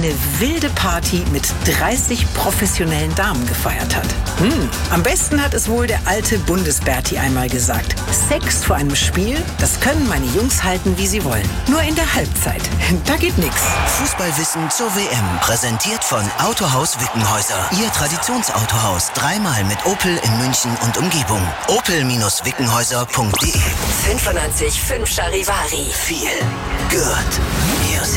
eine wilde Party mit 30 professionellen Damen gefeiert hat. Am besten hat es wohl der alte Bundesberti einmal gesagt. Sex vor einem Spiel, das können meine Jungs halten, wie sie wollen. Nur in der Halbzeit. Da geht nix. Fußballwissen zur WM. Präsentiert von Autohaus Wickenhäuser. Ihr Traditionsautohaus. 3-mal mit Opel in München und Umgebung. Opel-Wickenhäuser.de 95.5 Charivari. Viel Good Music.